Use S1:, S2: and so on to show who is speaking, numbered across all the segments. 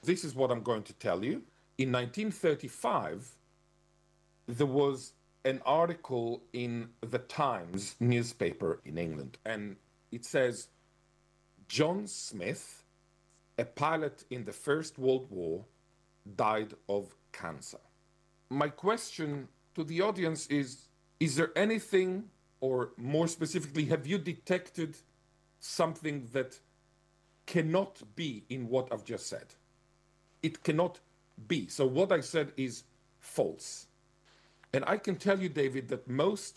S1: This is what I'm going to tell you. In 1935, there was an article in the Times newspaper in England, and it says John Smith, a pilot in the First World War, died of cancer. My question to the audience is there anything, or more specifically, have you detected something that cannot be in what I've just said? It cannot be. So what I said is false. And I can tell you, David, that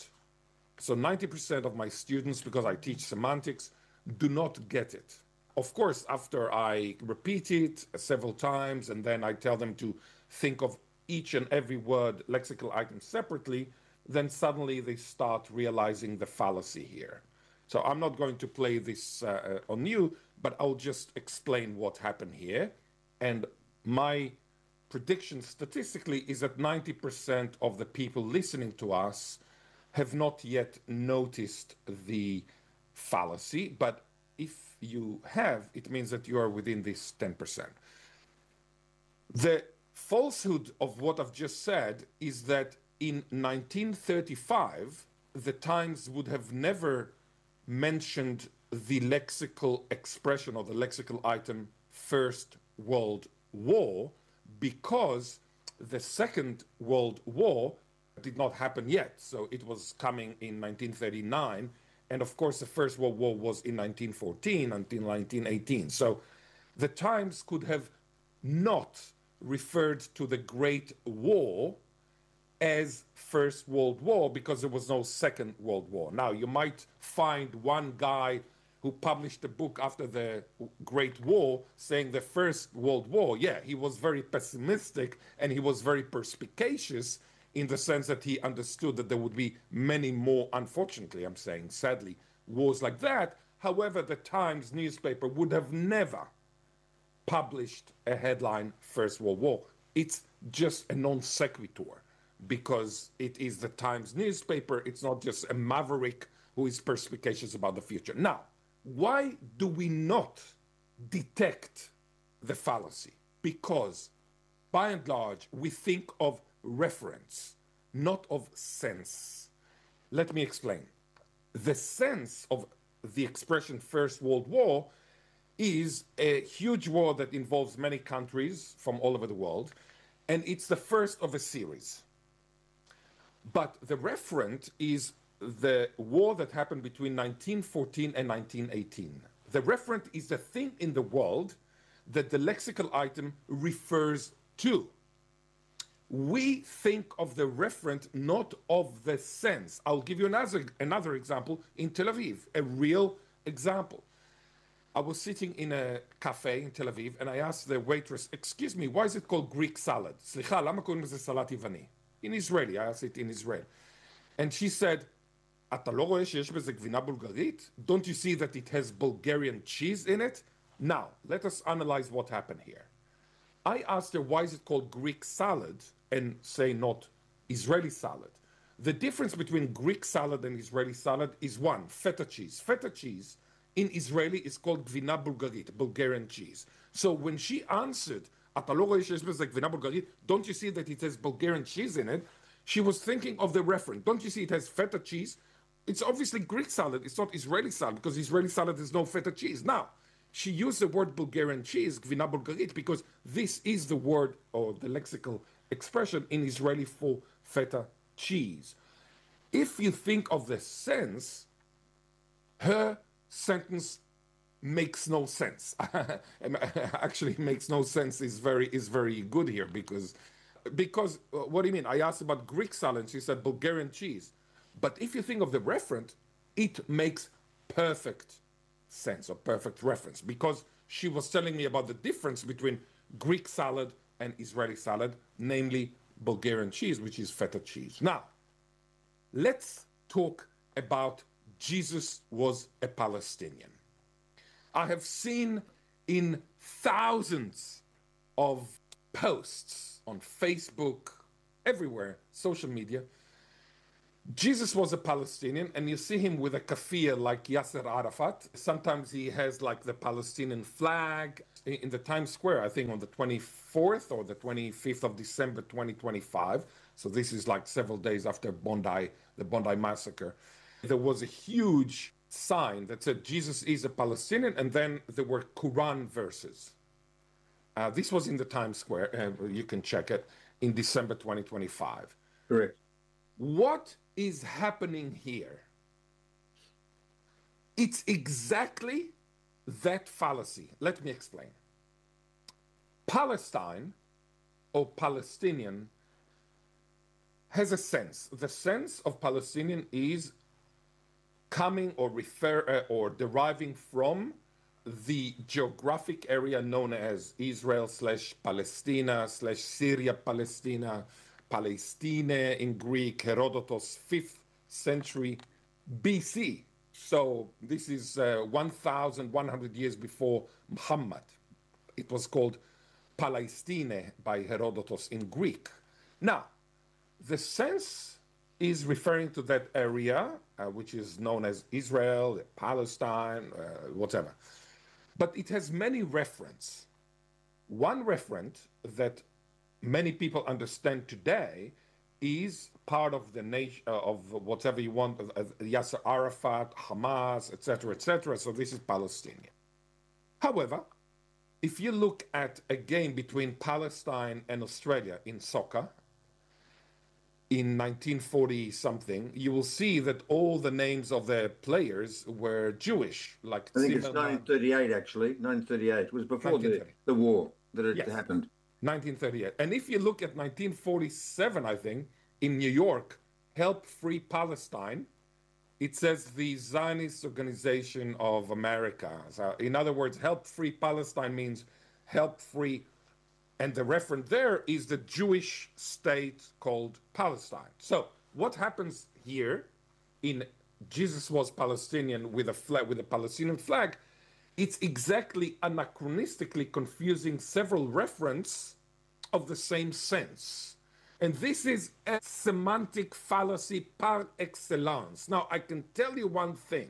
S1: 90% of my students, because I teach semantics, do not get it. Of course, after I repeat it several times and then I tell them to think of each and every word, lexical item separately, then suddenly they start realizing the fallacy here. So I'm not going to play this on you, but I'll just explain what happened here. And my prediction statistically is that 90% of the people listening to us have not yet noticed the fallacy, but if you have, it means that you are within this 10%. The falsehood of what I've just said is that in 1935, the Times would have never mentioned the lexical expression or the lexical item First World War, because the Second World War did not happen yet. So it was coming in 1939. And of course, the First World War was in 1914 until 1918. So the Times could have not referred to the Great War as First World War because there was no Second World War. Now, you might find one guy who published a book after the Great War saying the First World War. Yeah, he was very pessimistic and he was very perspicacious in the sense that he understood that there would be many more, unfortunately, I'm saying sadly, wars like that. However, the Times newspaper would have never published a headline First World War. It's just a non sequitur because it is the Times newspaper. It's not just a maverick who is perspicacious about the future. Now, why do we not detect the fallacy? Because by and large, we think of reference, not of sense. Let me explain. The sense of the expression First World War is a huge war that involves many countries from all over the world, and it's the first of a series. But the referent is the war that happened between 1914 and 1918. The referent is the thing in the world that the lexical item refers to. We think of the referent, not of the sense. I'll give you another example in Tel Aviv, a real example. I was sitting in a cafe in Tel Aviv, and I asked the waitress, "Excuse me, why is it called Greek salad? סליחה, למה קוראים לזה סלט יווני?" In Israeli, I asked it in Israel. And she said, "אתה לא רואה שיש בזה גבינה בולגרית? Don't you see that it has Bulgarian cheese in it?" Now, let us analyze what happened here. I asked her, why is it called Greek salad and say not Israeli salad? The difference between Greek salad and Israeli salad is one, feta cheese. Feta cheese in Israeli is called gvina bulgarit, Bulgarian cheese. So when she answered, "אתה לא רואה שיש בזה גבינה בולגרית? Don't you see that it has Bulgarian cheese in it?" She was thinking of the referent. Don't you see it has feta cheese? It's obviously Greek salad. It's not Israeli salad because Israeli salad has no feta cheese. Now, she used the word Bulgarian cheese, gvina bulgarit, because this is the word or the lexical expression in Israeli for feta cheese. If you think of the sense, her sentence makes no sense. Actually, makes no sense is very good here because what do you mean? I asked about Greek salad. She said Bulgarian cheese. But if you think of the referent, it makes perfect sense or perfect reference because she was telling me about the difference between Greek salad and Israeli salad, namely Bulgarian cheese, which is feta cheese. Now, let's talk about Jesus was a Palestinian. I have seen in thousands of posts on Facebook, everywhere, social media, Jesus was a Palestinian, and you see him with a kafir like Yasser Arafat. Sometimes he has like the Palestinian flag in the Times Square, I think on the 24th or the 25th of December 2025. So this is like several days after Bondi, the Bondi massacre. There was a huge sign that said Jesus is a Palestinian, and then there were Quran verses. This was in the Times Square, and you can check it, in December 2025.
S2: Correct.
S1: What is happening here? It's exactly that fallacy. Let me explain. Palestine or Palestinian has a sense. The sense of Palestinian is coming or deriving from the geographic area known as Israel / Palestina / Syria Palestina, Palestine in Greek, Herodotus, 5th century BC. So this is 1,100 years before Muhammad. It was called Palestine by Herodotus in Greek. Now, the sense is referring to that area, which is known as Israel, Palestine, whatever. But it has many references. One reference that many people understand today is part of the nation of whatever you want, Yasser Arafat, Hamas, etc., etc. So this is Palestinian. However, if you look at a game between Palestine and Australia in soccer in 1940 something, you will see that all the names of the players were Jewish. Like
S2: I think it's 1938, actually. 1938. It was before the war that it happened.
S1: 1938. And if you look at 1947, I think, in New York, Help Free Palestine, it says the Zionist Organization of America. So in other words, Help Free Palestine means help free, and the reference there is the Jewish state called Palestine. So what happens here in Jesus was Palestinian with a flag, with a Palestinian flag, it's exactly anachronistically confusing several references of the same sense. And this is a semantic fallacy par excellence. Now, I can tell you one thing,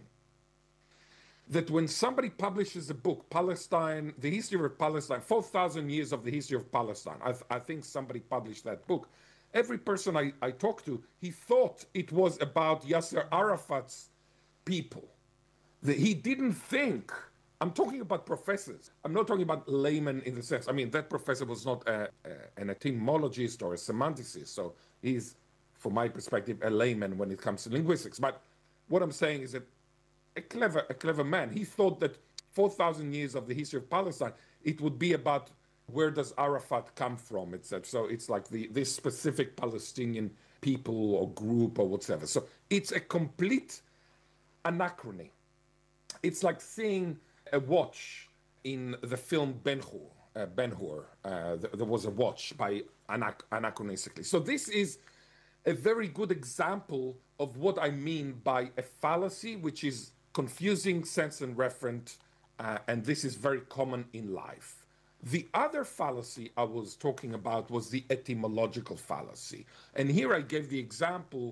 S1: that when somebody publishes a book, Palestine, the history of Palestine, 4,000 years of the history of Palestine, I think somebody published that book. Every person I talked to, he thought it was about Yasser Arafat's people. He didn't think, I'm talking about professors. I'm not talking about laymen in the sense, I mean, that professor was not an etymologist or a semanticist, so he's, from my perspective, a layman when it comes to linguistics. But what I'm saying is that a clever man, he thought that 4,000 years of the history of Palestine, it would be about where does Arafat come from, etc. So it's like this specific Palestinian people or group or whatever. So it's a complete anachrony. It's like seeing a watch in the film Ben-Hur. There was a watch by anachronistically. So this is a very good example of what I mean by a fallacy, which is confusing sense and referent, and this is very common in life. The other fallacy I was talking about was the etymological fallacy. And here I gave the example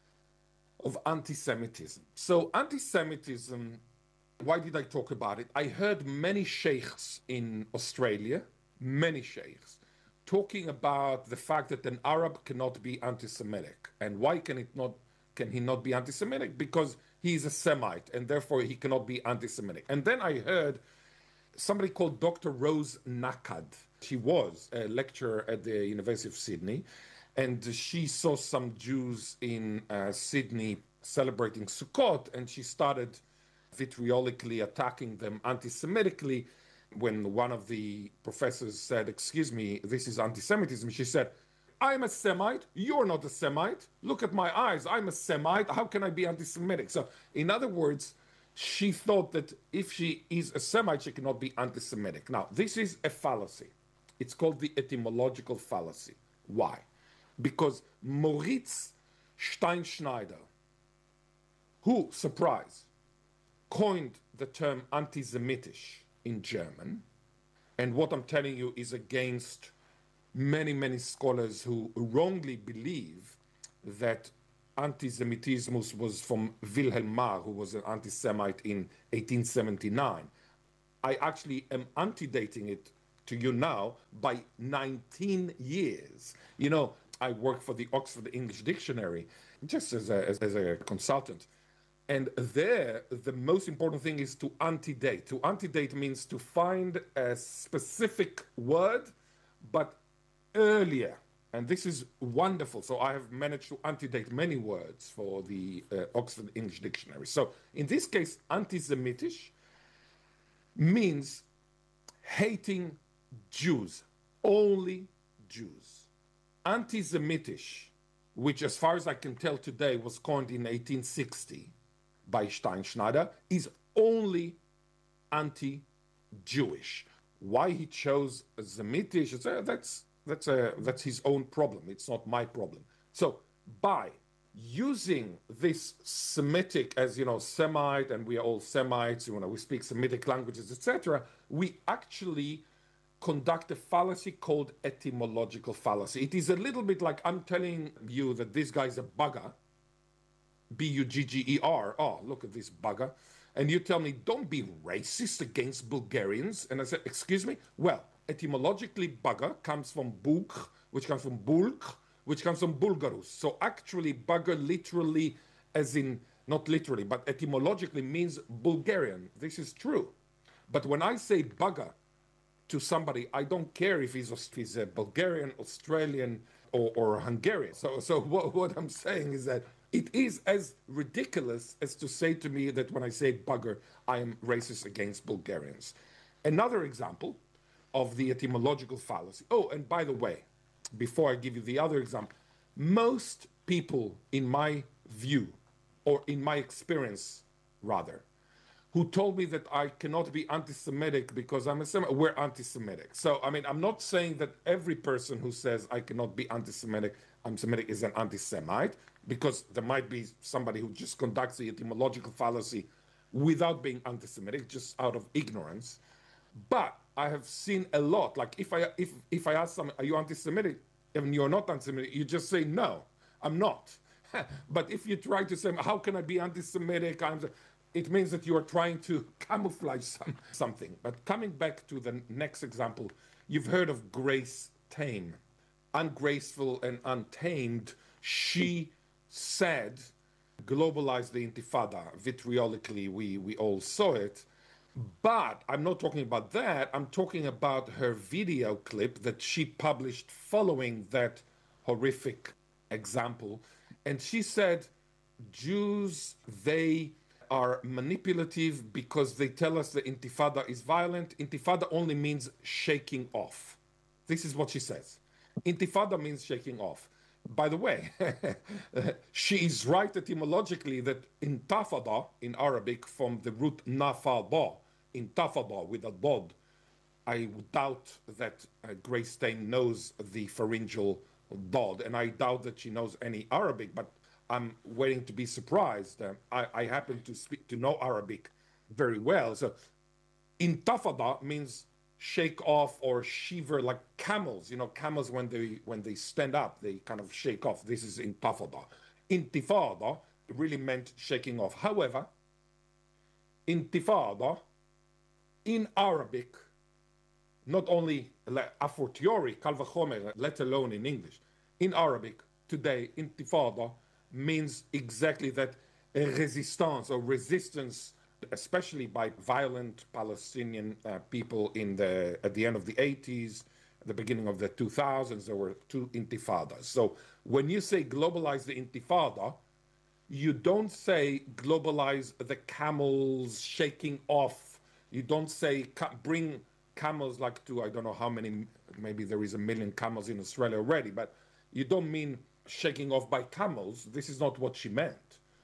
S1: of anti-Semitism. So anti-Semitism, why did I talk about it? I heard many sheikhs in Australia, many sheikhs, talking about the fact that an Arab cannot be anti-Semitic. And why can he not be anti-Semitic? Because he's a Semite, and therefore he cannot be anti-Semitic. And then I heard somebody called Dr. Rose Nakad. She was a lecturer at the University of Sydney, and she saw some Jews in Sydney celebrating Sukkot, and she started vitriolically attacking them anti-Semitically. When one of the professors said, "Excuse me, this is anti-Semitism," she said, "I'm a Semite, you're not a Semite. Look at my eyes, I'm a Semite, how can I be anti-Semitic?" So in other words, she thought that if she is a Semite, she cannot be anti-Semitic. Now, this is a fallacy. It's called the etymological fallacy. Why? Because Moritz Steinschneider, who, surprise, coined the term antisemitisch in German, and what I'm telling you is against many scholars who wrongly believe that anti-Semitism was from Wilhelm Marr, who was an anti-Semite in 1879. I actually am antedating it to you now by 19 years. You know, I work for the Oxford English Dictionary just as a consultant. And there, the most important thing is to antedate. To antedate means to find a specific word, but earlier. And this is wonderful. So I have managed to antedate many words for the Oxford English Dictionary. So in this case, antisemitisch means hating Jews, only Jews. Antisemitisch, which as far as I can tell today was coined in 1860 by Steinschneider, is only anti-Jewish. Why he chose Semitisch, that's his own problem. It's not my problem. So by using this Semitic, as you know, Semite, and we are all Semites, you know, we speak Semitic languages, etc., we actually conduct a fallacy called etymological fallacy. It is a little bit like I'm telling you that this guy's a bugger, B-U-G-G-E-R. Oh, look at this bugger. And you tell me, don't be racist against Bulgarians. And I said, excuse me? Well, etymologically, bugger comes from bug, which comes from bulk, which comes from Bulgarus. So actually, bugger literally, as in, not literally, but etymologically means Bulgarian. This is true. But when I say bugger to somebody, I don't care if he's a Bulgarian, Australian, or Hungarian. So what I'm saying is that it is as ridiculous as to say to me that when I say bugger, I am racist against Bulgarians. Another example of the etymological fallacy. Oh, and by the way, before I give you the other example, most people in my view, or in my experience rather, who told me that I cannot be anti-Semitic because I'm a Semite, we're anti-Semitic. So, I mean, I'm not saying that every person who says I cannot be anti-Semitic, I'm Semitic, is an anti-Semite, because there might be somebody who just conducts the etymological fallacy without being anti-Semitic, just out of ignorance. But I have seen a lot. Like if I ask someone, are you anti-Semitic? And you're not anti-Semitic, you just say, no, I'm not. But if you try to say, how can I be anti-Semitic? It means that you are trying to camouflage something. But coming back to the next example, you've heard of Grace Tame. Ungraceful and untamed, she said, globalize the Intifada. Vitriolically, we all saw it. But I'm not talking about that. I'm talking about her video clip that she published following that horrific example. And she said, Jews, they are manipulative because they tell us the Intifada is violent. Intifada only means shaking off. This is what she says. Intifada means shaking off. By the way, she is right etymologically that intafada in Arabic from the root nafada, intafada with a dod. I doubt that Grace Tame knows the pharyngeal dod, and I doubt that she knows any Arabic, but I'm waiting to be surprised. I happen to know Arabic very well. So intafada means shake off or shiver, like camels. You know, camels when they stand up, they kind of shake off. This is intafada. Intifada really meant shaking off. However, intifada in Arabic, not only a fortiori, kal v'chomer, let alone in English, in Arabic today, intifada means exactly that, a resistance or resistance, especially by violent Palestinian people at the end of the 80s, the beginning of the 2000s. There were two intifadas. So when you say globalize the Intifada, you don't say globalize the camels shaking off. You don't say bring camels like to, I don't know how many, maybe there is 1 million camels in Australia already, but you don't mean shaking off by camels. This is not what she meant.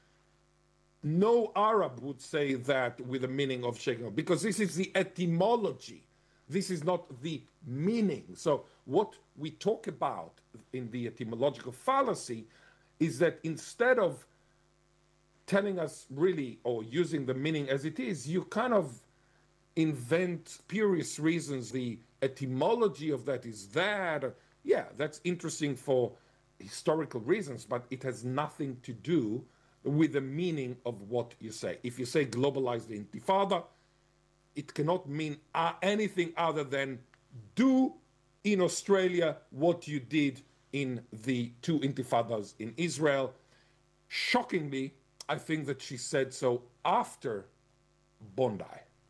S1: No Arab would say that with the meaning of shaking off, because this is the etymology. This is not the meaning. So what we talk about in the etymological fallacy is that instead of telling us really or using the meaning as it is, you kind of invent spurious reasons. The etymology of that is that, yeah, that's interesting for historical reasons, but it has nothing to do with the meaning of what you say. If you say globalize the intifada, it cannot mean anything other than do in Australia what you did in the two intifadas in Israel. Shockingly, I think that she said so after Bondi.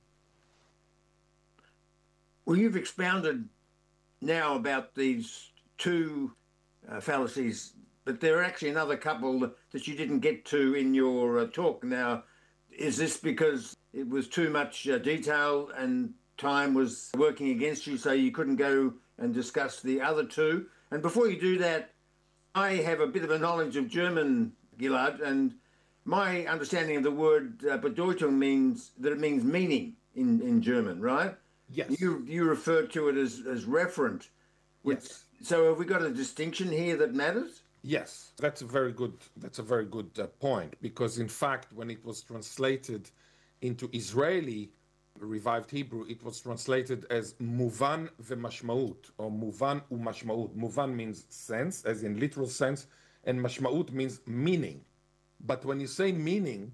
S2: Well, you've expounded now about these two fallacies, but there are actually another couple that you didn't get to in your talk. Now, is this because it was too much detail and time was working against you, so you couldn't go and discuss the other two? And before you do that, I have a bit of a knowledge of German, Gilad, and my understanding of the word Bedeutung means that it means meaning in German, right?
S1: Yes.
S2: You referred to it as referent.
S1: Yes.
S2: So have we got a distinction here that matters?
S1: Yes, that's a very good point, because in fact, when it was translated into Israeli revived Hebrew, it was translated as muvan v'mashmaut, or muvan u'mashmaut. Muvan means sense, as in literal sense, and mashmaut means meaning. But when you say meaning,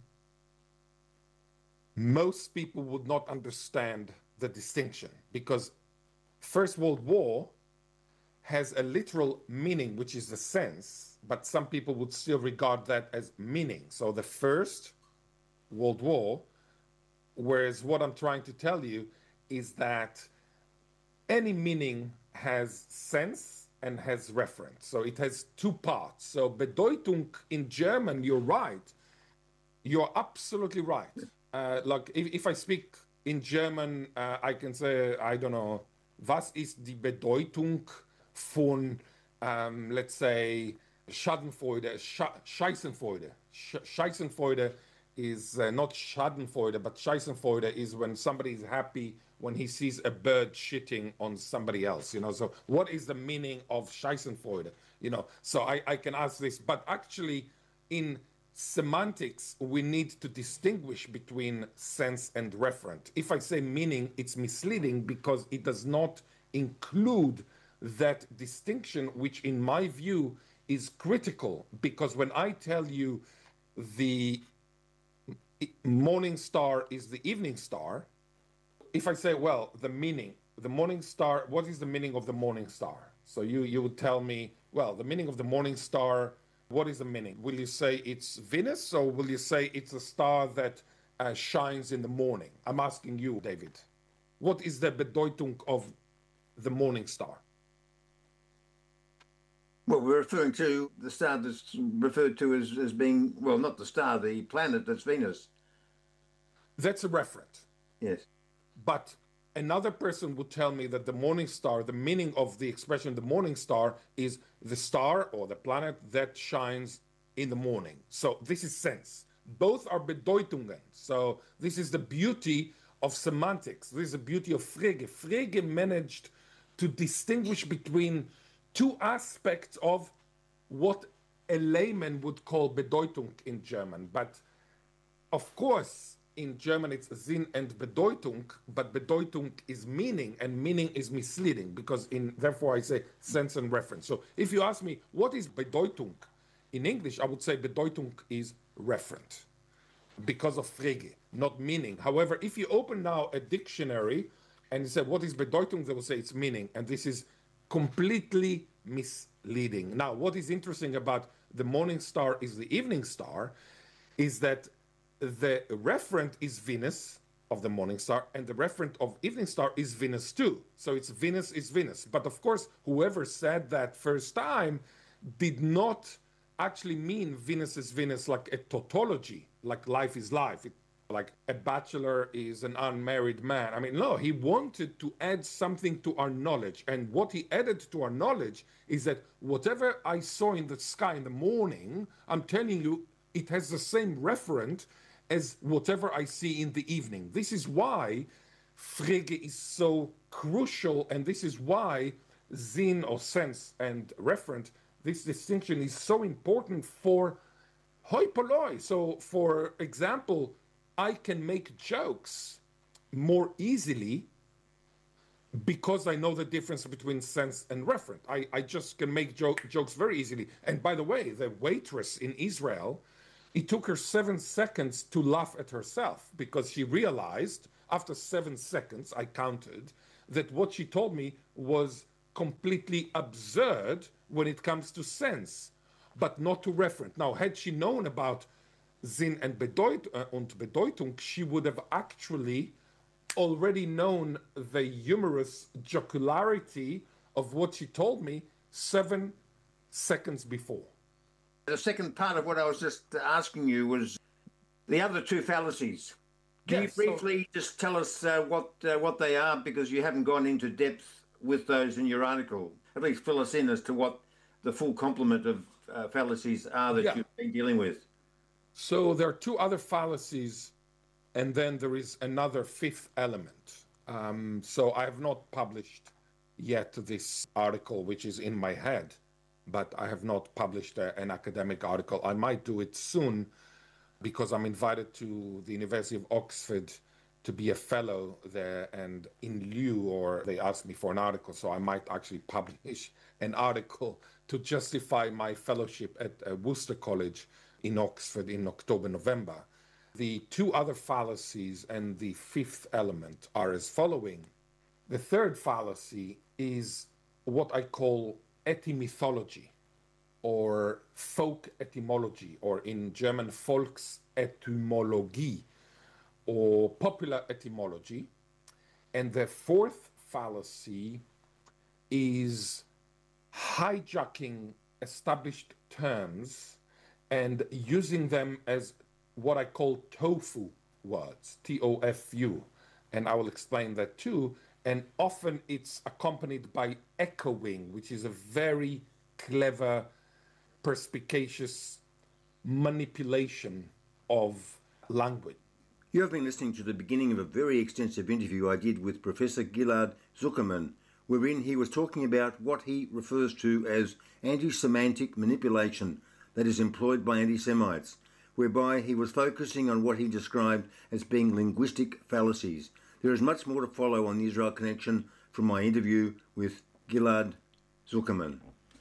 S1: most people would not understand the distinction, because First World War has a literal meaning, which is the sense, but some people would still regard that as meaning. So the First World War, whereas what I'm trying to tell you is that any meaning has sense and has reference. So it has two parts. So Bedeutung in German, you're right. You're absolutely right. Like if I speak in German, I can say, I don't know, was ist die Bedeutung von, let's say, Schadenfreude, Scheissenfreude. Scheissenfreude is not Schadenfreude, but Scheissenfreude is when somebody is happy when he sees a bird shitting on somebody else, you know. So what is the meaning of Scheissenfreude? You know, so I can ask this, but actually in semantics, we need to distinguish between sense and referent. If I say meaning, it's misleading because it does not include that distinction, which in my view is critical. Because when I tell you the morning star is the evening star, if I say, well, the meaning, the morning star, what is the meaning of the morning star? So you would tell me, well, the meaning of the morning star, what is the meaning? Will you say it's Venus, or will you say it's a star that shines in the morning? I'm asking you, David. What is the Bedeutung of the morning star?
S2: Well, we're referring to the star that's referred to as being, well, not the star, the planet that's Venus.
S1: That's a referent.
S2: Yes.
S1: But another person would tell me that the morning star, the meaning of the expression the morning star is the star or the planet that shines in the morning. So this is sense. Both are Bedeutungen. So this is the beauty of semantics. This is the beauty of Frege. Frege managed to distinguish between two aspects of what a layman would call Bedeutung in German. But of course, in German it's Sinn and Bedeutung, but Bedeutung is meaning, and meaning is misleading because therefore I say sense and reference. So if you ask me what is Bedeutung in English, I would say Bedeutung is referent because of Frege, not meaning. However, if you open now a dictionary and you say what is Bedeutung, they will say it's meaning, and this is completely misleading. Now, what is interesting about the morning star is the evening star is that the referent is Venus of the morning star, and the referent of evening star is Venus too. So it's Venus is Venus. But of course, whoever said that first time did not actually mean Venus is Venus like a tautology, like life is life. Like a bachelor is an unmarried man. I mean, no, he wanted to add something to our knowledge. And what he added to our knowledge is that whatever I saw in the sky in the morning, I'm telling you, it has the same referent as whatever I see in the evening. This is why Frege is so crucial, and this is why Sinn or sense and referent, this distinction is so important for hoi polloi. So, for example, I can make jokes more easily because I know the difference between sense and referent. I just can make jokes very easily. And by the way, the waitress in Israel, it took her 7 seconds to laugh at herself because she realized after 7 seconds, I counted, that what she told me was completely absurd when it comes to sense, but not to referent. Now, had she known about Sinn and Bedeutung, she would have actually already known the humorous jocularity of what she told me 7 seconds before.
S2: The second part of what I was just asking you was the other two fallacies. Can you briefly just tell us what they are, because you haven't gone into depth with those in your article? At least fill us in as to what the full complement of fallacies are that you've been dealing with.
S1: So there are two other fallacies, and then there is another fifth element. So I have not published yet this article, which is in my head, but I have not published an academic article. I might do it soon because I'm invited to the University of Oxford to be a fellow there, and in lieu, or they asked me for an article, so I might actually publish an article to justify my fellowship at Worcester College in Oxford in October, November. The two other fallacies and the fifth element are as following. The third fallacy is what I call etymythology, or folk etymology, or in German Volksetymologie, or popular etymology. And the fourth fallacy is hijacking established terms and using them as what I call tofu words, T-O-F-U. And I will explain that too. And often it's accompanied by echoing, which is a very clever, perspicacious manipulation of language.
S2: You have been listening to the beginning of a very extensive interview I did with Professor Gilad Zuckerman, wherein he was talking about what he refers to as anti-Semantic manipulation that is employed by anti-Semites, whereby he was focusing on what he described as being linguistic fallacies. There is much more to follow on the Israel Connection from my interview with Gilad Zuckerman.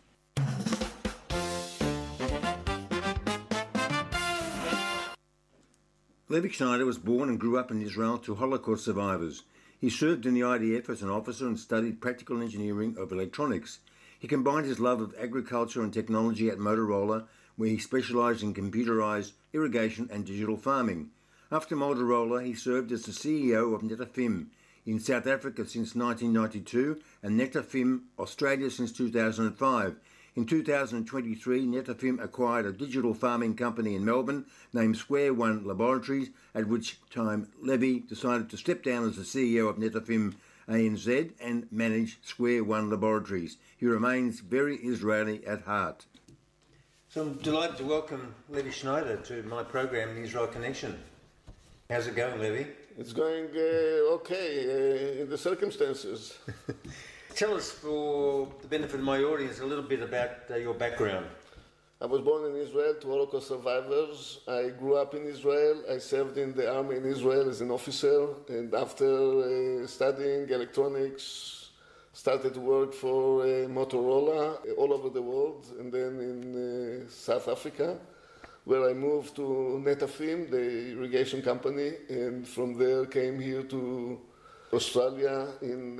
S2: Levi Schneider was born and grew up in Israel to Holocaust survivors. He served in the IDF as an officer and studied practical engineering of electronics. He combined his love of agriculture and technology at Motorola, where he specialized in computerized irrigation and digital farming. After Motorola, he served as the CEO of Netafim in South Africa since 1992 and Netafim Australia since 2005. In 2023, Netafim acquired a digital farming company in Melbourne named Square One Laboratories, at which time Levi decided to step down as the CEO of Netafim ANZ and manage Square One Laboratories. He remains very Israeli at heart. So I'm delighted to welcome Levi Schneider to my program, The Israel Connection. How's it going, Levi?
S3: It's going okay in the circumstances.
S2: Tell us, for the benefit of my audience, a little bit about your background.
S3: I was born in Israel to Holocaust survivors. I grew up in Israel. I served in the army in Israel as an officer, and after studying electronics, started to work for Motorola all over the world, and then in South Africa, where I moved to Netafim, the irrigation company, and from there came here to Australia in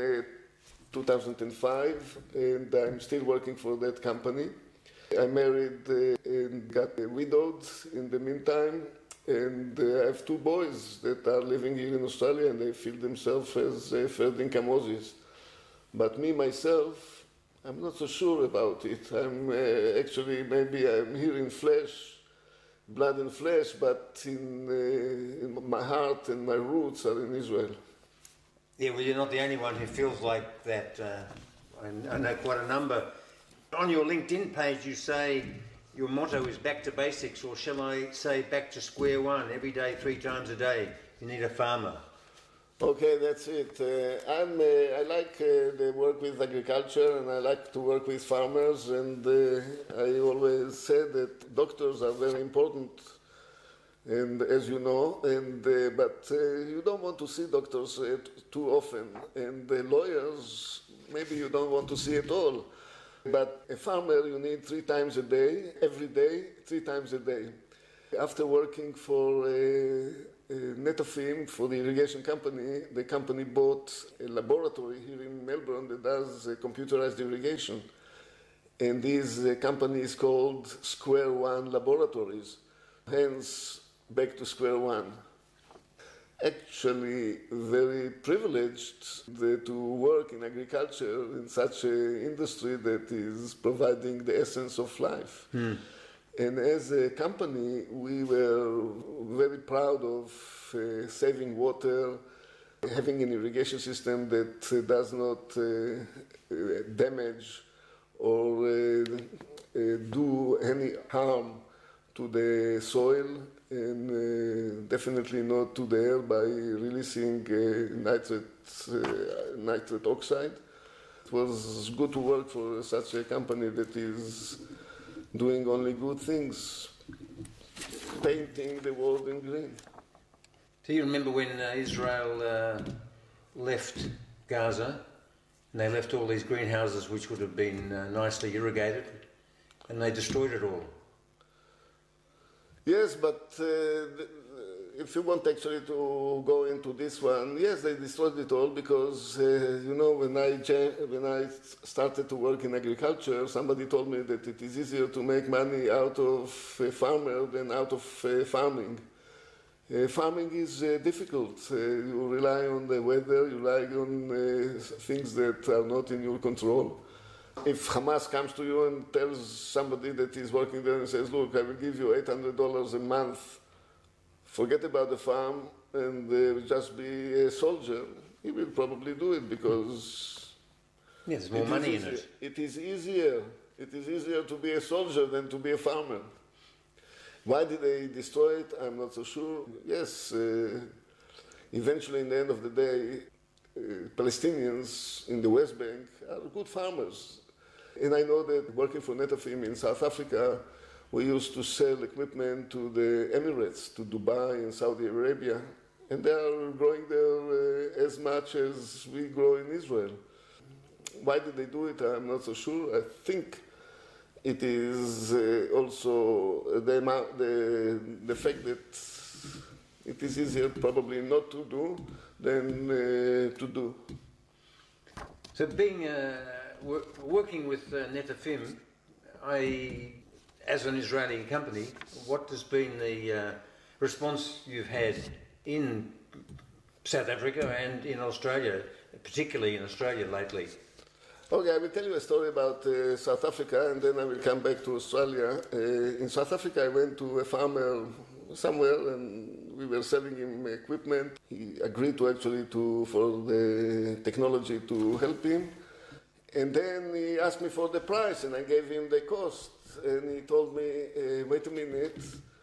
S3: 2005, and I'm still working for that company. I married and got widowed in the meantime, and I have two boys that are living here in Australia, and they feel themselves as third income Aussies. But me, myself, I'm not so sure about it. I'm actually, maybe I'm here in flesh, blood and flesh, but in my heart and my roots are in Israel.
S2: Yeah, well, you're not the only one who feels like that. I know quite a number. On your LinkedIn page, you say your motto is back to basics, or shall I say back to square one, every day, 3 times a day. You need a farmer.
S3: Okay, that's it. I like the work with agriculture, and I like to work with farmers, and I always said that doctors are very important and as you know, but you don't want to see doctors too often, and the lawyers maybe you don't want to see at all. But a farmer you need 3 times a day, every day, 3 times a day. After working for Netafim, for the irrigation company, the company bought a laboratory here in Melbourne that does computerized irrigation. And this company is called Square One Laboratories, hence back to square one. Actually, very privileged to work in agriculture in such an industry that is providing the essence of life. And as a company, we were very proud of saving water, having an irrigation system that does not damage or do any harm to the soil, and definitely not to the air by releasing nitrate oxide. It was good to work for such a company that is doing only good things, painting the world in green.
S4: Do you remember when Israel left Gaza, and they left all these greenhouses which would have been nicely irrigated, and they destroyed it all?
S3: Yes, but if you want actually to go into this one, yes, they destroyed it all because, when I started to work in agriculture, somebody told me that it is easier to make money out of a farmer than out of farming. Farming is difficult. You rely on the weather, you rely on things that are not in your control. If Hamas comes to you and tells somebody that is working there and says, look, I will give you $800 a month, forget about the farm and just be a soldier, he will probably do it because
S4: there's more money in it.
S3: It is easier to be a soldier than to be a farmer. Why did they destroy it? I'm not so sure. Yes, eventually in the end of the day, Palestinians in the West Bank are good farmers. And I know that working for Netafim in South Africa, we used to sell equipment to the Emirates, to Dubai and Saudi Arabia, and they are growing there as much as we grow in Israel. Why did they do it? I'm not so sure. I think it is also the fact that it is easier probably not to do than to do.
S4: So being working with Netafim, as an Israeli company, what has been the response you've had in South Africa and in Australia, particularly in Australia lately?
S3: Okay, I will tell you a story about South Africa, and then I will come back to Australia. In South Africa, I went to a farmer somewhere, and we were selling him equipment. He agreed to for the technology to help him. And then he asked me for the price, and I gave him the cost. And he told me, wait a minute,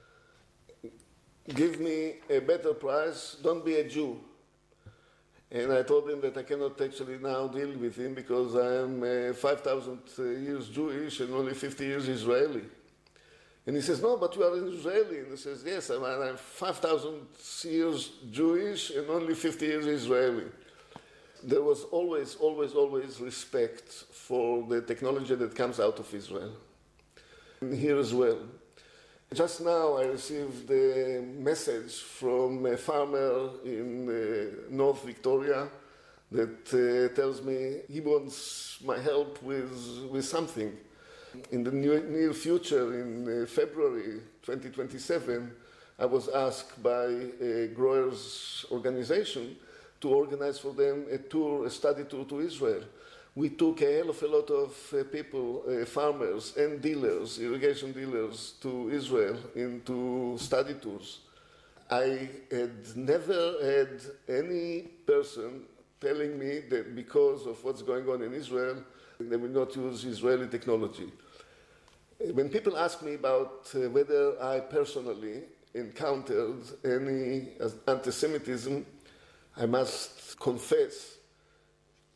S3: give me a better price, don't be a Jew. And I told him that I cannot actually now deal with him because I am 5,000 years Jewish and only 50 years Israeli. And he says, no, but you are an Israeli. And he says, yes, I'm 5,000 years Jewish and only 50 years Israeli. There was always respect for the technology that comes out of Israel. And here as well. Just now I received a message from a farmer in North Victoria that tells me he wants my help with something. In the near future, in February 2027, I was asked by a growers' organization to organize for them a study tour to Israel. We took a hell of a lot of people, farmers and dealers, irrigation dealers, to Israel into study tours. I had never had any person telling me that because of what's going on in Israel, they will not use Israeli technology. When people ask me about whether I personally encountered any anti-Semitism, I must confess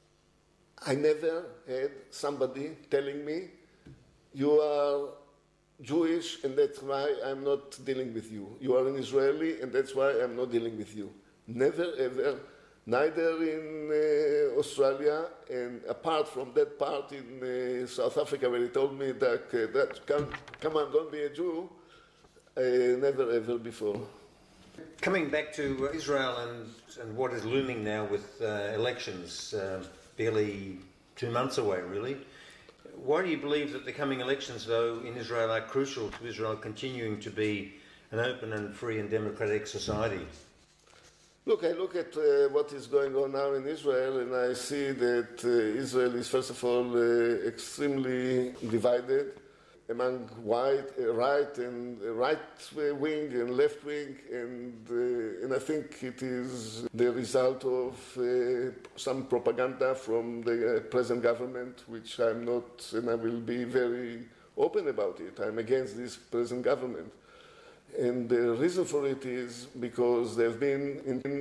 S3: I never had somebody telling me, you are Jewish, and that's why I'm not dealing with you. You are an Israeli, and that's why I'm not dealing with you. Never, ever, neither in Australia, and apart from that part in South Africa where he told me that come on, don't be a Jew, never, ever before.
S4: Coming back to Israel and what is looming now with elections, barely 2 months away, really. Why do you believe that the coming elections, though, in Israel are crucial to Israel continuing to be an open and free and democratic society?
S3: Look, I look at what is going on now in Israel, and I see that Israel is, first of all, extremely divided among right and right wing and left wing, and I think it is the result of some propaganda from the present government, which I'm not, and I will be very open about it. I'm against this present government. And the reason for it is because they've been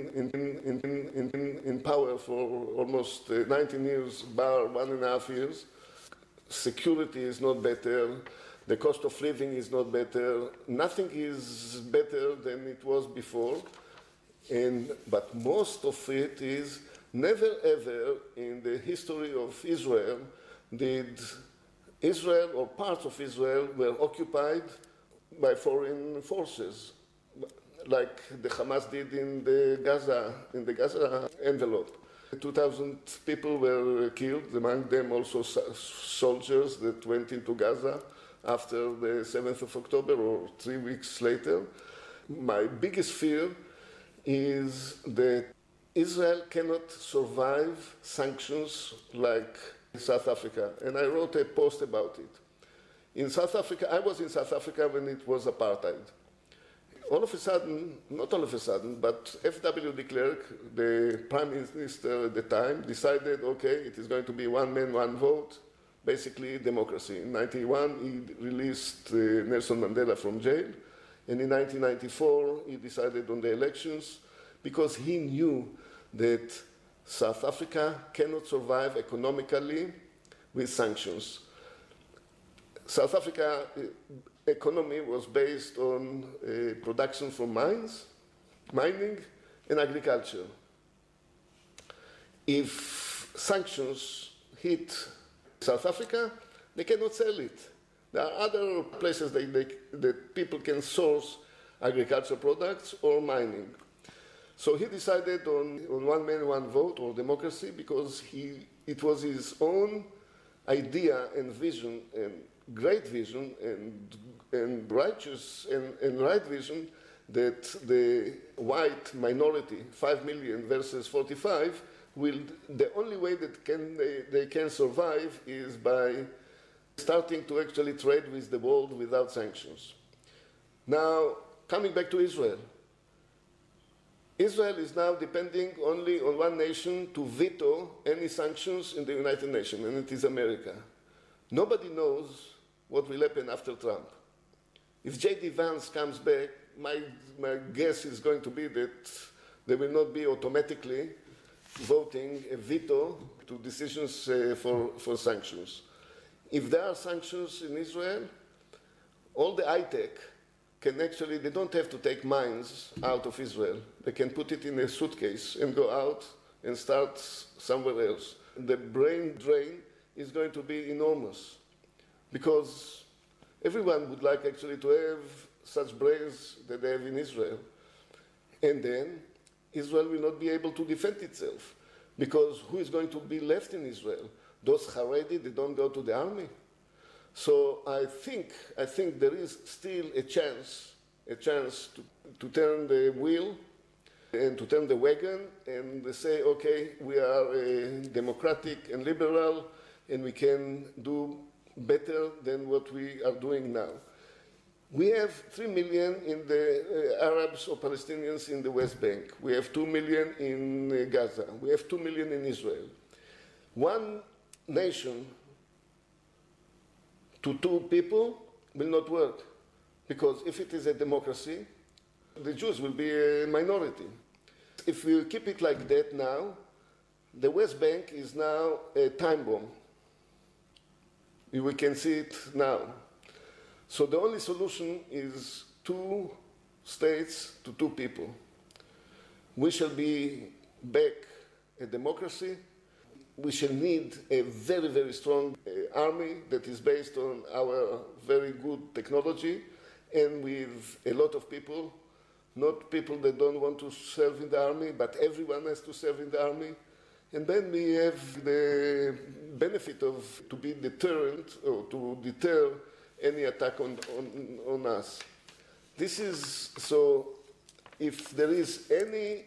S3: in power for almost 19 years, bar 1.5 years. Security is not better. The cost of living is not better. Nothing is better than it was before. But most of it is never ever in the history of Israel did Israel or parts of Israel were occupied by foreign forces, like the Hamas did in the Gaza envelope. 2,000 people were killed, among them also soldiers that went into Gaza after the 7th of October or 3 weeks later. My biggest fear is that Israel cannot survive sanctions like South Africa, and I wrote a post about it. In South Africa, I was in South Africa when it was apartheid. All of a sudden, not all of a sudden, but F.W. de Klerk, the prime minister at the time, decided, okay, it is going to be one man, one vote, basically democracy. In 1991, he released Nelson Mandela from jail, and in 1994, he decided on the elections because he knew that South Africa cannot survive economically with sanctions. South Africa economy was based on production from mining, and agriculture. If sanctions hit South Africa, they cannot sell it. There are other places that people can source agricultural products or mining. So he decided on one man, one vote, or democracy, because it was his own idea and vision, and great vision and righteous and right vision, that the white minority, 5 million versus 45, the only way that they can survive is by starting to actually trade with the world without sanctions. Now, coming back to Israel. Israel is now depending only on one nation to veto any sanctions in the United Nations, and it is America. Nobody knows what will happen after Trump. If J.D. Vance comes back, my guess is going to be that they will not be automatically voting a veto to decisions for sanctions. If there are sanctions in Israel, all the high-tech can actually, they don't have to take mines out of Israel. They can put it in a suitcase and go out and start somewhere else. The brain drain is going to be enormous, because everyone would like actually to have such brains that they have in Israel. And then Israel will not be able to defend itself, because who is going to be left in Israel? Those Haredi, they don't go to the army. So I think there is still a chance to turn the wheel and to turn the wagon and say, okay, we are democratic and liberal, and we can do better than what we are doing now. We have 3 million in the Arabs or Palestinians in the West Bank. We have 2 million in Gaza. We have 2 million in Israel. One nation to 2 people will not work, because if it is a democracy, the Jews will be a minority. If we keep it like that now, the West Bank is now a time bomb. We can see it now. So the only solution is 2 states to 2 people. We shall be back a democracy. We shall need a very, very strong army that is based on our very good technology and with a lot of people, not people that don't want to serve in the army, but everyone has to serve in the army. And then we have the benefit of to be deterrent or to deter any attack on us. This is, so if there is any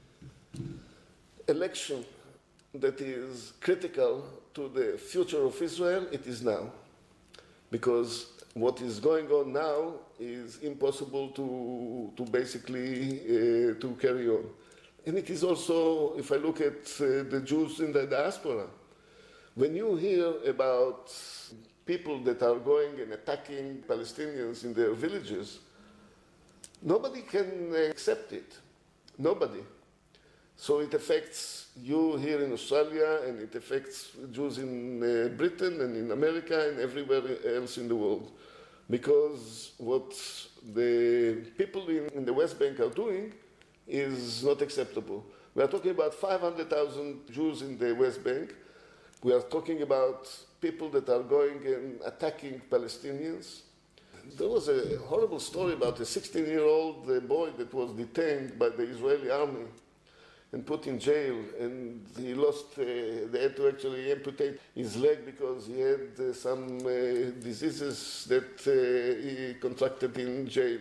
S3: election that is critical to the future of Israel, it is now. Because what is going on now is impossible to basically to carry on. And it is also, if I look at the Jews in the diaspora, when you hear about people that are going and attacking Palestinians in their villages, nobody can accept it. Nobody. So it affects you here in Australia, and it affects Jews in Britain and in America and everywhere else in the world. Because what the people in the West Bank are doing is not acceptable. We are talking about 500,000 Jews in the West Bank. We are talking about people that are going and attacking Palestinians. There was a horrible story about a 16-year-old boy that was detained by the Israeli army and put in jail, and he lost, they had to actually amputate his leg because he had some diseases that he contracted in jail.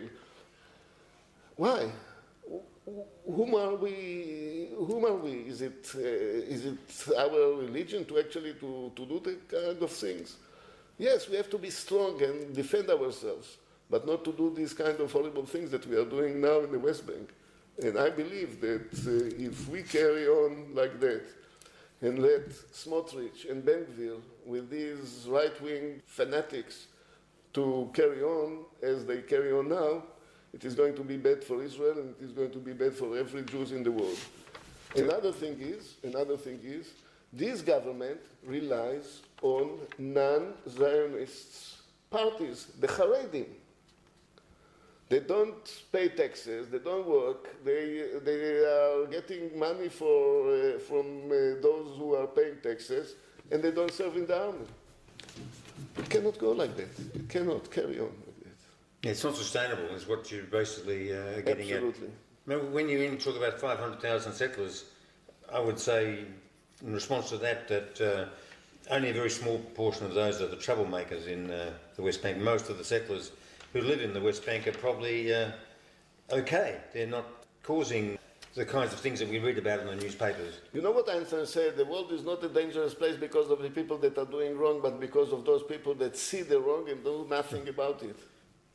S3: Why? Whom are we? Is it our religion to actually to do that kind of things? Yes, we have to be strong and defend ourselves, but not to do these kind of horrible things that we are doing now in the West Bank. And I believe that if we carry on like that and let Smotrich and Ben-Gvir with these right-wing fanatics to carry on as they carry on now, it is going to be bad for Israel, and it is going to be bad for every Jew in the world. Another thing is, this government relies on non-Zionist parties, the Haredim. They don't pay taxes, they don't work, they are getting money from those who are paying taxes, and they don't serve in the army. It cannot go like that. It cannot carry on like that.
S4: Yeah, it's not sustainable, is what you're basically getting
S3: Absolutely.
S4: at. When you talk about 500,000 settlers, I would say, in response to that, that only a very small portion of those are the troublemakers in the West Bank. Most of the settlers who live in the West Bank are probably okay. They're not causing the kinds of things that we read about in the newspapers.
S3: You know what Einstein said? The world is not a dangerous place because of the people that are doing wrong, but because of those people that see the wrong and do nothing about it.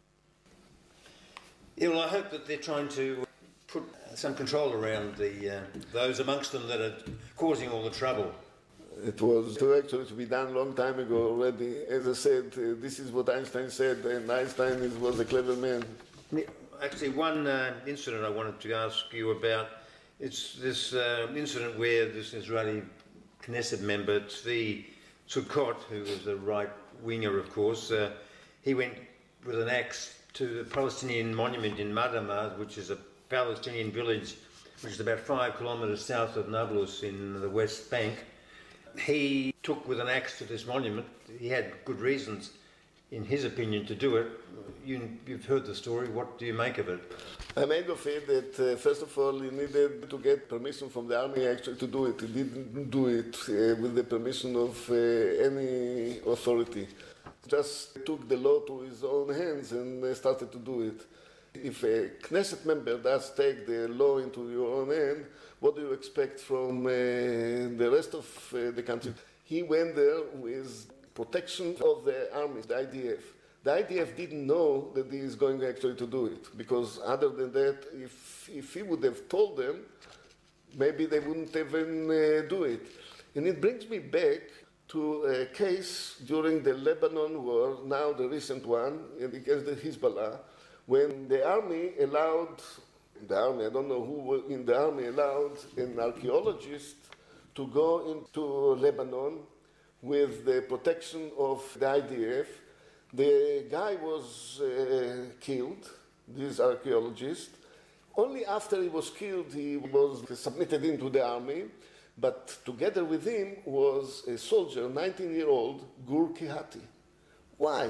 S4: Yeah, well, I hope that they're trying to put some control around those amongst them that are causing all the trouble.
S3: It was actually to be done a long time ago already. As I said, this is what Einstein said, and Einstein was a clever man.
S4: Actually, one incident I wanted to ask you about, it's this incident where this Israeli Knesset member, Tzvi Sukkot, who was a right-winger, of course, he went with an axe to the Palestinian monument in Madamah, which is a Palestinian village which is about 5 kilometres south of Nablus in the West Bank. He took with an axe to this monument. He had good reasons, in his opinion, to do it. You've heard the story. What do you make of it?
S3: I made of it that, first of all, he needed to get permission from the army actually to do it. He didn't do it with the permission of any authority. Just took the law to his own hands and started to do it. If a Knesset member does take the law into your own hand, what do you expect from the rest of the country? He went there with protection of the army, the IDF. The IDF didn't know that he is going actually to do it, because other than that, if he would have told them, maybe they wouldn't even do it. And it brings me back to a case during the Lebanon war, now the recent one, against the Hezbollah, when the army allowed, I don't know who in the army allowed an archaeologist to go into Lebanon with the protection of the IDF. The guy was killed, this archaeologist. Only after he was killed, he was submitted into the army, but together with him was a soldier, 19-year-old, Gur Kihati. Why?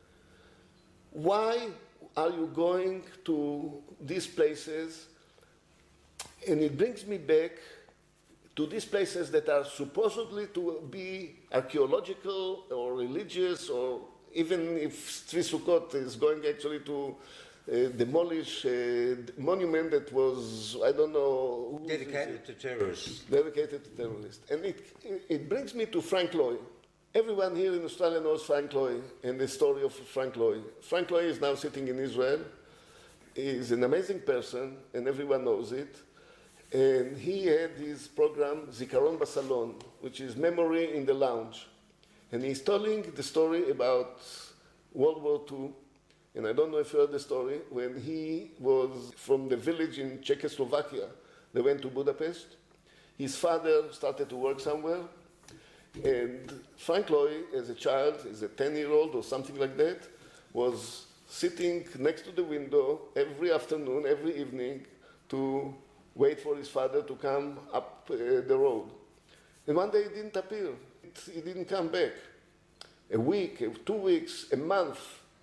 S3: Why are you going to these places? And it brings me back to these places that are supposedly to be archaeological or religious, or even if Tzvi Sukkot is going actually to demolish a monument that was, I don't know...
S4: Dedicated to terrorists.
S3: Dedicated to terrorists. And it brings me to Frank Loy. Everyone here in Australia knows Frank Loy and the story of Frank Loy. Frank Loy is now sitting in Israel. He's an amazing person, and everyone knows it. And he had his program, Zikaron Basalon, which is Memory in the Lounge. And he's telling the story about World War II. And I don't know if you heard the story. When he was from the village in Czechoslovakia, they went to Budapest. His father started to work somewhere. And Frank Loy, as a child, as a 10-year-old or something like that, was sitting next to the window every afternoon, every evening, to wait for his father to come up the road. And one day he didn't appear. He didn't come back. A week, 2 weeks, a month,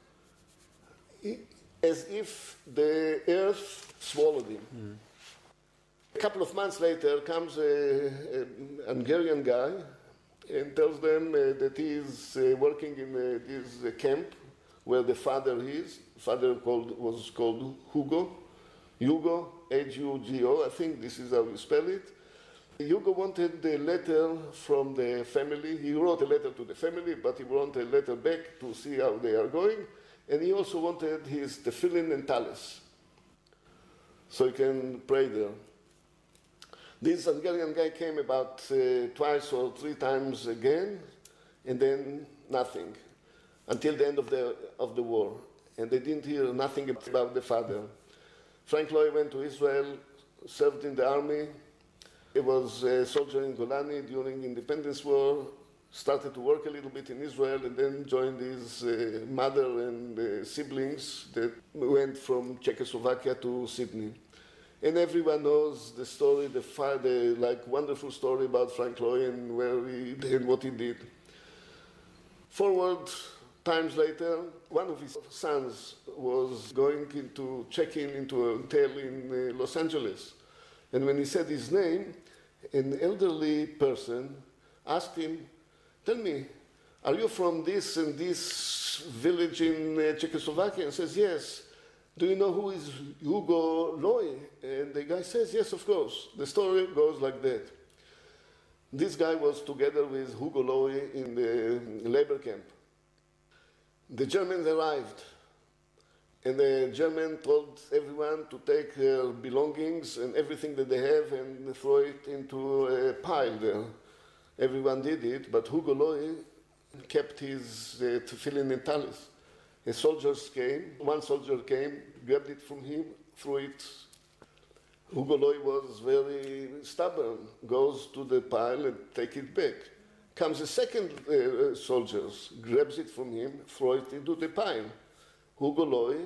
S3: as if the earth swallowed him. Mm. A couple of months later comes an Hungarian guy and tells them that he is working in this camp where the father is. Father was called Hugo. Hugo, H-U-G-O, I think this is how you spell it. Hugo wanted a letter from the family. He wrote a letter to the family, but he wanted a letter back to see how they are going. And he also wanted his tefillin and talis, so he can pray there. This Hungarian guy came about twice or three times again, and then nothing, until the end of the war. And they didn't hear nothing about the father. Frank Loy went to Israel, served in the army. He was a soldier in Golani during the Independence War, started to work a little bit in Israel, and then joined his mother and siblings that went from Czechoslovakia to Sydney. And everyone knows the story, the wonderful story about Frank Loy and what he did. Forward times later, one of his sons was going to check into a hotel in Los Angeles. And when he said his name, an elderly person asked him, "Tell me, are you from this and this village in Czechoslovakia?" And says, "Yes." "Do you know who is Hugo Loy?" And the guy says, "Yes, of course." The story goes like that. This guy was together with Hugo Loy in the labor camp. The Germans arrived, and the German told everyone to take their belongings and everything that they have and throw it into a pile there. Everyone did it, but Hugo Loy kept his tefillin and talis. One soldier came, grabbed it from him, threw it. Hugo Loy was very stubborn, goes to the pile and take it back. Comes a second soldier, grabs it from him, throws it into the pile. Hugo Loy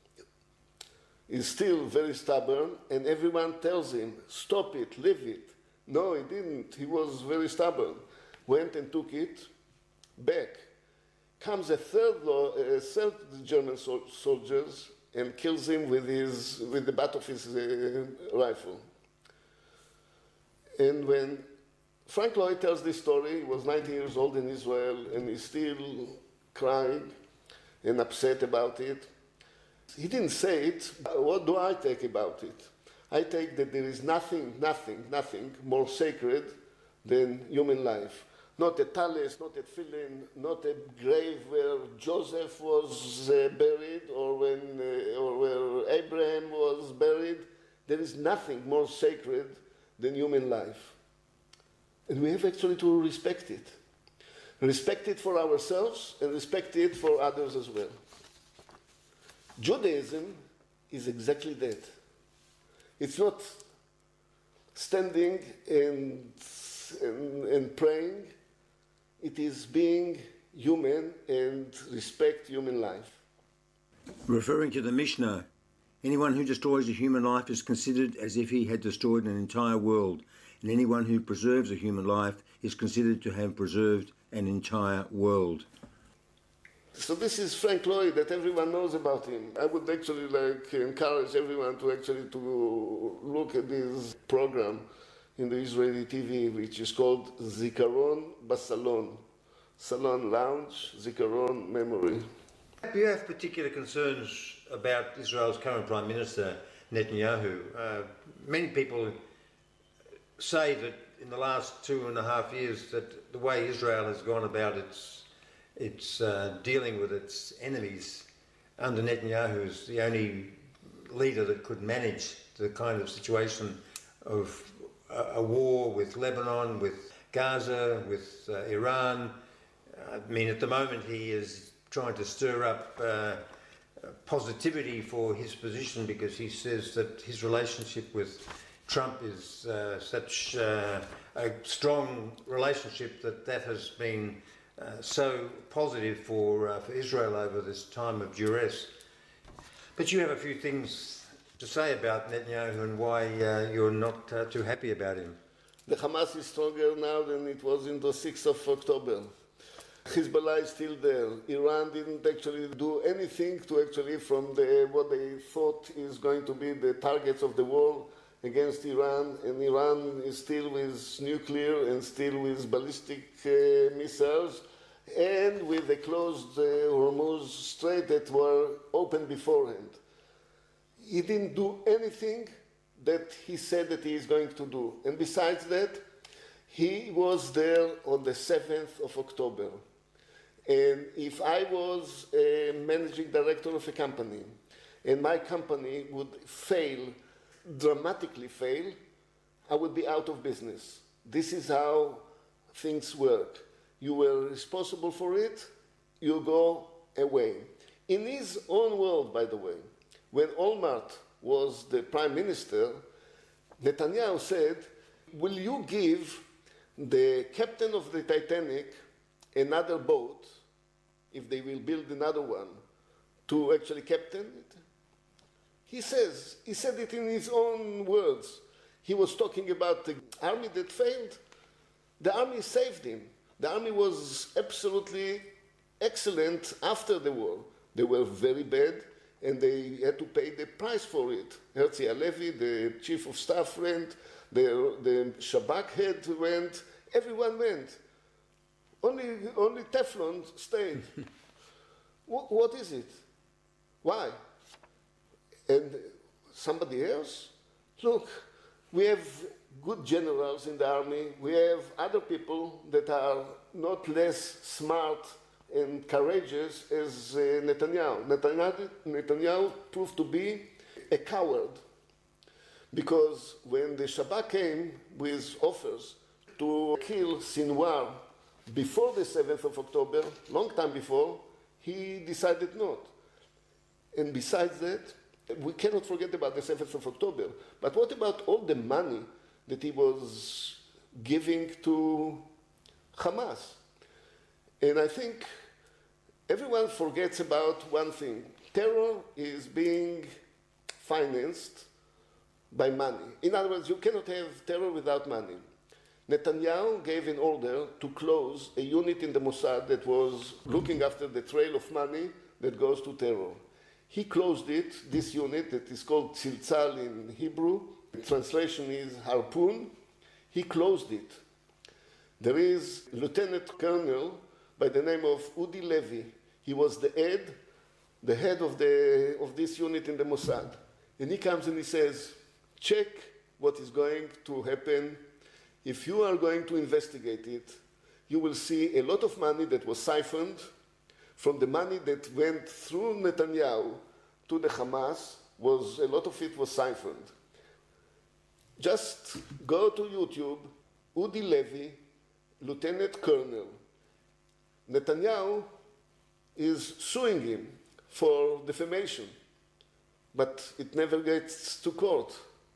S3: is still very stubborn, and everyone tells him, "Stop it, leave it." No, he didn't. He was very stubborn. Went and took it back. Comes a third German soldiers and kills him with the butt of his rifle. And when Frank Loy tells this story, he was 19 years old in Israel, and he's still crying and upset about it. He didn't say it. What do I take about it? I take that there is nothing more sacred than human life. Not a talis, not a tefillin, not a grave where Joseph was buried or where Abraham was buried. There is nothing more sacred than human life. And we have actually to respect it. Respect it for ourselves and respect it for others as well. Judaism is exactly that. It's not standing and praying. It is being human and respect human life.
S2: Referring to the Mishnah, anyone who destroys a human life is considered as if he had destroyed an entire world, and anyone who preserves a human life is considered to have preserved an entire world.
S3: So this is Frank Lloyd that everyone knows about him. I would actually encourage everyone to look at this program in the Israeli TV, which is called Zikaron Basalon. Salon Lounge, Zikaron Memory.
S4: Do you have particular concerns about Israel's current Prime Minister, Netanyahu? Many people say that in the last 2.5 years that the way Israel has gone about its dealing with its enemies under Netanyahu is the only leader that could manage the kind of situation of a war with Lebanon, with Gaza, with Iran. I mean, at the moment he is trying to stir up positivity for his position because he says that his relationship with Trump is such a strong relationship that has been so positive for Israel over this time of duress. But you have a few things to say about Netanyahu and why you're not too happy about him.
S3: The Hamas is stronger now than it was in the 6th of October. Hezbollah is still there. Iran didn't actually do anything to from what they thought is going to be the targets of the war against Iran, and Iran is still with nuclear and still with ballistic missiles, and with the closed Hormuz Strait that were open beforehand. He didn't do anything that he said that he is going to do. And besides that, he was there on the 7th of October. And if I was a managing director of a company, and my company would fail, dramatically fail, I would be out of business. This is how things work. You were responsible for it, you go away. In his own world, by the way, when Olmert was the prime minister, Netanyahu said, will you give the captain of the Titanic another boat, if they will build another one, to actually captain it? He said it in his own words. He was talking about the army that failed. The army saved him. The army was absolutely excellent after the war. They were very bad, and they had to pay the price for it. Herzi Halevi, the chief of staff, went. The Shabak head went. Everyone went. Only Teflon stayed. What is it? Why? And somebody else? Look, we have good generals in the army. We have other people that are not less smart and courageous as Netanyahu. Netanyahu proved to be a coward, because when the Shabak came with offers to kill Sinwar before the 7th of October, long time before, he decided not. And besides that, we cannot forget about the 7th of October. But what about all the money that he was giving to Hamas? And I think everyone forgets about one thing. Terror is being financed by money. In other words, you cannot have terror without money. Netanyahu gave an order to close a unit in the Mossad that was looking after the trail of money that goes to terror. He closed it, this unit that is called Tziltzal in Hebrew. The translation is harpoon. He closed it. There is a lieutenant colonel by the name of Udi Levy. He was the head of this unit in the Mossad. And he comes and he says, check what is going to happen. If you are going to investigate it, you will see a lot of money that was siphoned from the money that went through Netanyahu to the Hamas. A lot of it was siphoned. Just go to YouTube, Udi Levy, Lieutenant Colonel. Netanyahu is suing him for defamation, but it never gets to court.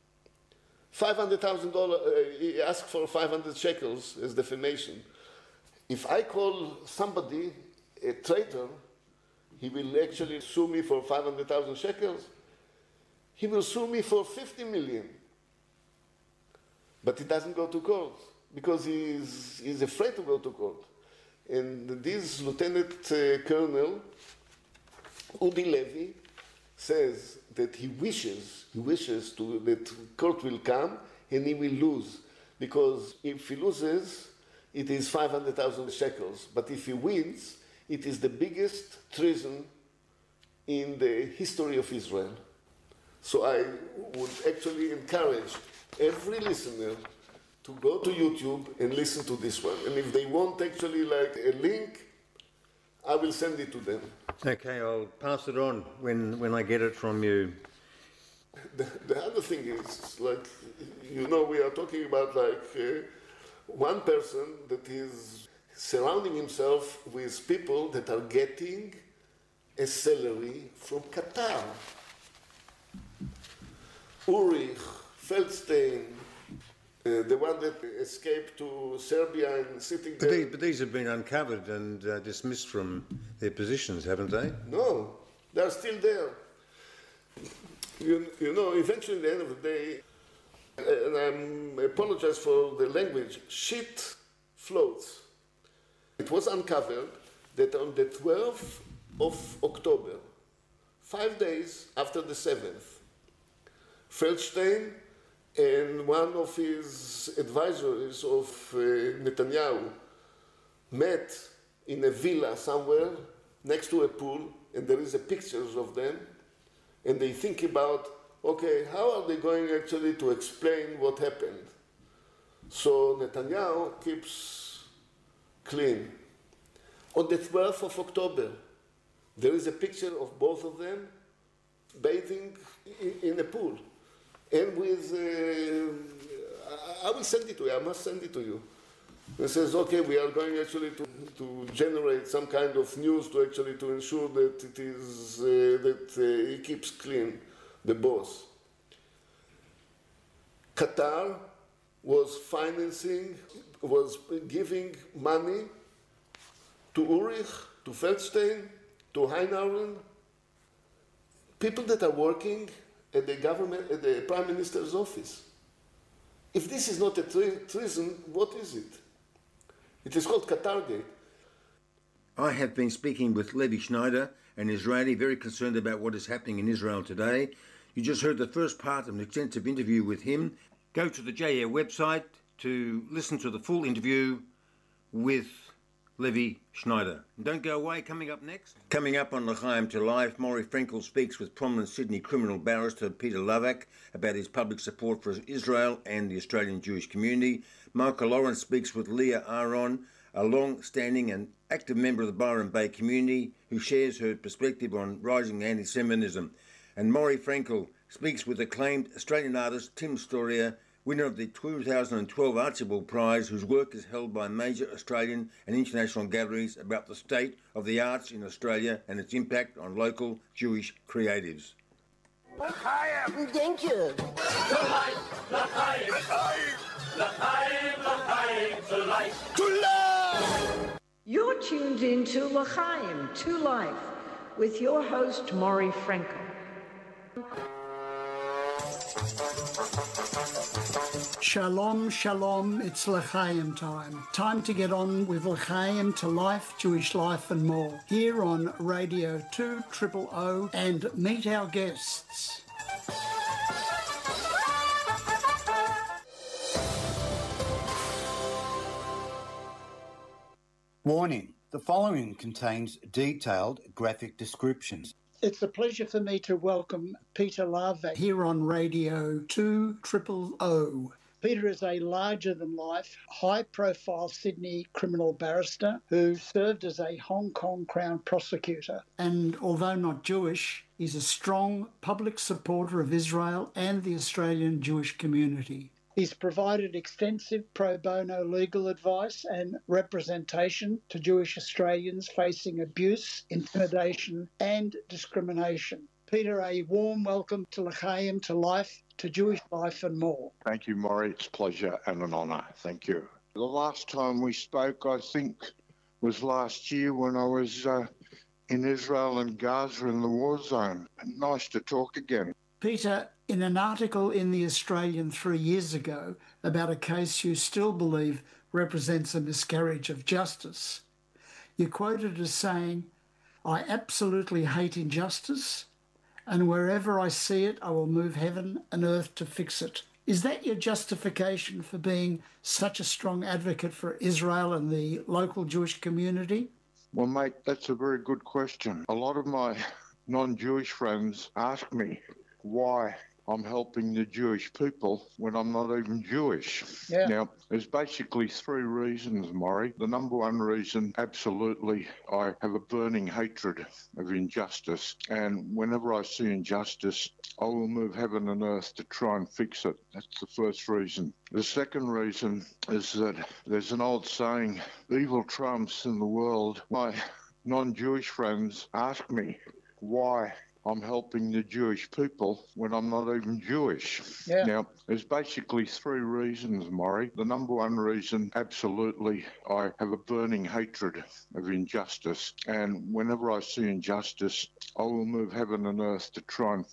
S3: $500,000, he asked for 500 shekels as defamation. If I call somebody a traitor, he will actually sue me for 500,000 shekels. He will sue me for 50 million. But he doesn't go to court because he's afraid to go to court. And this Lieutenant Colonel, Udi Levy, says that he wishes that court will come and he will lose. Because if he loses, it is 500,000 shekels. But if he wins, it is the biggest treason in the history of Israel. So I would actually encourage every listener to go to YouTube and listen to this one. And if they want actually like a link, I will send it to them.
S4: Okay, I'll pass it on when I get it from you.
S3: The other thing is, like, you know, we are talking about like one person that is surrounding himself with people that are getting a salary from Qatar. Ulrich, Feldstein, the one that escaped to Serbia and sitting there.
S4: But these have been uncovered and dismissed from their positions, haven't they?
S3: No, they're still there. You know, eventually at the end of the day, and I apologize for the language, shit floats. It was uncovered that on the 12th of October, 5 days after the 7th, Feldstein and one of his advisors of Netanyahu met in a villa somewhere next to a pool, and there is a pictures of them, and they think about, okay, how are they going actually to explain what happened? So Netanyahu keeps clean. On the 12th of October, there is a picture of both of them bathing in a pool. And with, I will send it to you, I must send it to you. It says, okay, we are going actually to generate some kind of news to actually to ensure that it is, that he keeps clean, the boss. Qatar was financing, was giving money to Ulrich, to Feldstein, to Heinauren, people that are working at the government, at the Prime Minister's office. If this is not a treason, what is it? It is called Qatargate.
S4: I have been speaking with Levi Schneider, an Israeli very concerned about what is happening in Israel today. You just heard the first part of an extensive interview with him. Go to the JAIR website to listen to the full interview with Levi Schneider. And don't go away. Coming up next. Coming up on L'chaim to Life, Maury Frankel speaks with prominent Sydney criminal barrister Peter Lavak about his public support for Israel and the Australian Jewish community. Michael Lawrence speaks with Leah Aron, a long-standing and active member of the Byron Bay community who shares her perspective on rising anti-Semitism. And Maury Frankel speaks with acclaimed Australian artist Tim Storia, winner of the 2012 Archibald Prize, whose work is held by major Australian and international galleries about the state of the arts in Australia and its impact on local Jewish creatives.
S5: L'chaim! Thank you.
S6: L'chaim! L'chaim! L'chaim! L'chaim! To life!
S5: To life!
S7: You're tuned in to L'chaim, to Life, with your host, Maury Frankel.
S8: Shalom, shalom, it's L'chaim time. Time to get on with L'chaim to Life, Jewish Life and more. Here on Radio 200 and meet our guests.
S9: Warning, the following contains detailed graphic descriptions.
S8: It's a pleasure for me to welcome Peter Lavak here on Radio 200. Peter is a larger-than-life, high-profile Sydney criminal barrister who served as a Hong Kong Crown prosecutor. And although not Jewish, he's a strong public supporter of Israel and the Australian Jewish community. He's provided extensive pro bono legal advice and representation to Jewish Australians facing abuse, intimidation and discrimination. Peter, a warm welcome to L'chaim, to Life, to Jewish Life and more.
S10: Thank you, Maury. It's a pleasure and an honour. Thank you. The last time we spoke, I think was last year when I was in Israel and Gaza in the war zone. Nice to talk again.
S8: Peter, in an article in The Australian 3 years ago about a case you still believe represents a miscarriage of justice, you quoted as saying, "I absolutely hate injustice, and wherever I see it, I will move heaven and earth to fix it." Is that your justification for being such a strong advocate for Israel and the local Jewish community?
S10: Well, mate, that's a very good question. A lot of my non-Jewish friends ask me why I'm helping the Jewish people when I'm not even Jewish.
S8: Yeah.
S10: Now, there's basically three reasons, Maury. The number one reason, absolutely, I have a burning hatred of injustice. And whenever I see injustice, I will move heaven and earth to try and fix it. That's the first reason. The second reason is that there's an old saying, evil trumps in the world. My non-Jewish friends ask me why I'm helping the Jewish people when I'm not even Jewish.
S8: Yeah.
S10: Now, there's basically three reasons, Maury. The number one reason, absolutely, I have a burning hatred of injustice. And whenever I see injustice, I will move heaven and earth to try and